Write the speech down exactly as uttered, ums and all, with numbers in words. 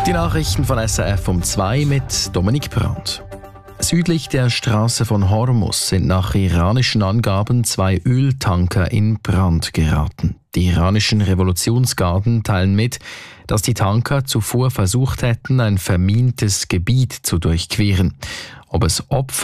Die Nachrichten von S R F um zwei mit Dominik Brandt. Südlich der Straße von Hormuz sind nach iranischen Angaben zwei Öltanker in Brand geraten. Die iranischen Revolutionsgarden teilen mit, dass die Tanker zuvor versucht hätten, ein vermintes Gebiet zu durchqueren. Ob es Opfer